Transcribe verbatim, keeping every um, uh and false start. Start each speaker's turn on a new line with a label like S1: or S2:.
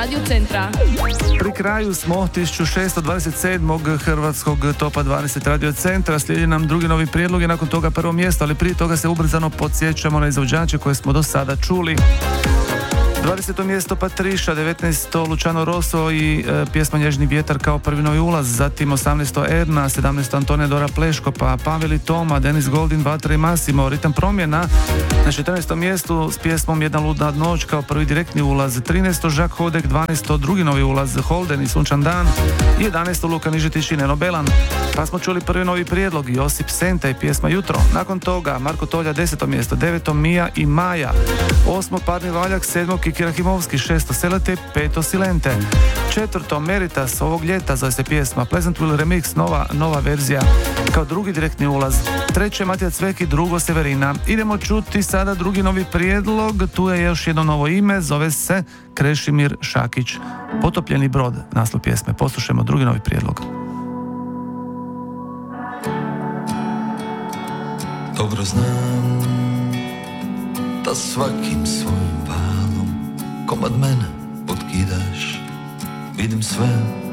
S1: Radio Centra.
S2: Pri kraju smo tisuću šesto dvadeset sedmog hrvatskog topa dvadeset Radio Centra. Slijedi nam drugi novi prijedlog i nakon toga prvo mjesto, ali prije toga se ubrzano podsjećamo na izvođače koje smo do sada čuli. dvadeseto mjesto Patriša, devetnaesto Luciano Rosso i e, pjesma Nježni vjetar kao prvi novi ulaz, zatim osamnaesto Erna, sedamnaesto Antonija Dora Pleško, pa Pavel i Toma, Denis Goldin, Vatra i Massimo, Ritam promjena. Na četrnaestom mjestu s pjesmom Jedna ludna noć kao prvi direktni ulaz, trinaesto Žak Hodek, dvanaesto drugi novi ulaz, Holden i Sunčan dan, i jedanaesto Luka Nižetić i Neno Belan. Pa smo čuli prvi novi prijedlog, Josip Senta i pjesma Jutro. Nakon toga Marko Tolja, deseto mjesto, deveto Mija i Maja, osmo Parni Valjak, sedmo Kiki Rahimovski, šesto Selete, peto Silente, četvrto Meritas, ovog ljeta zove se pjesma Pleasantville Remix, nova, nova verzija kao drugi direktni ulaz, treće Matija Cvek i drugo Severina. Idemo čuti sada drugi novi prijedlog, tu je još jedno novo ime, zove se Krešimir Šakić, Potopljeni brod, naslov pjesme. Poslušajmo drugi novi prijedlog.
S3: Dobro znam da svakim svojim valom komad mene potkidaš, vidim sve